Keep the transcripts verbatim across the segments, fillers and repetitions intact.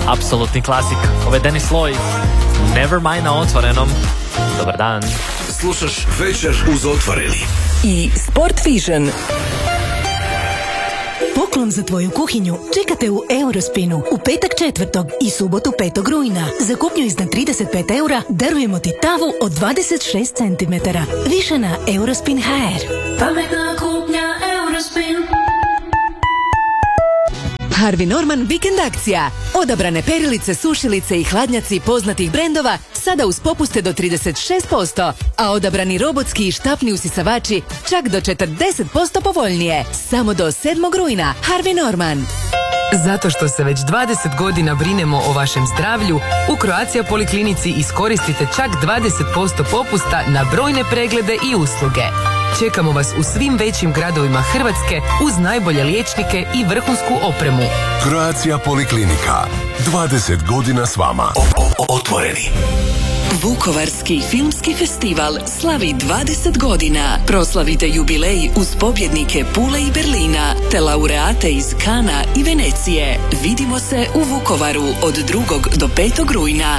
Apsolutni klasik. Ovo je Denis Lloyd. Nevermind na Otvorenom. Dobar dan. Slušaš Večer uz Otvoreni. I Sport Vision. Poklon za tvoju kuhinju čekate u Eurospinu u petak četvrtog i subotu petog rujna. Za kupnju iznad trideset pet eura darujemo ti tavu od dvadeset šest centimetara. Više na Eurospin точка hr. Pametna kupnja Eurospin. Harvey Norman vikend akcija. Odabrane perilice, sušilice i hladnjaci poznatih brendova sada uz popuste do trideset šest posto, a odabrani robotski i štapni usisavači čak do četrdeset posto povoljnije. Samo do sedmog rujna. Harvey Norman. Zato što se već dvadeset godina brinemo o vašem zdravlju, u Croatia Poliklinici iskoristite čak dvadeset posto popusta na brojne preglede i usluge. Čekamo vas u svim većim gradovima Hrvatske uz najbolje liječnike i vrhunsku opremu. Croatia Poliklinika. dvadeset godina s vama. O, o, otvoreni. Vukovarski filmski festival slavi dvadeset godina. Proslavite jubilej uz pobjednike Pule i Berlina, te laureate iz Kana i Venecije. Vidimo se u Vukovaru od drugog do petog rujna.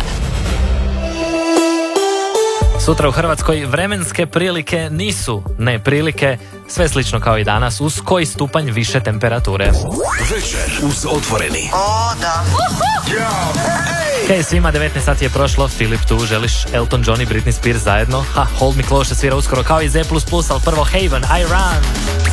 Sutra u Hrvatskoj vremenske prilike nisu neprilike, sve slično kao i danas, uz koji stupanj više temperature. Večer uz Otvoreni. O, da. Hej svima, devetnaest sati je prošlo. Filip tu, želiš Elton John i Britney Spears zajedno? Ha, Hold Me Close svira uskoro kao i Z plus plus, ali prvo Haven, I Run.